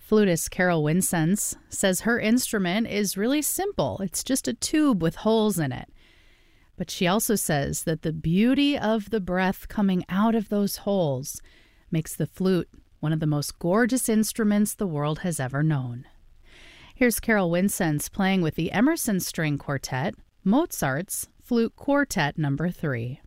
Flutist Carol Winsense says her instrument is really simple. It's just a tube with holes in it. But she also says that the beauty of the breath coming out of those holes makes the flute one of the most gorgeous instruments the world has ever known. Here's Carol Winsense playing with the Emerson String Quartet, Mozart's Flute Quartet No. 3.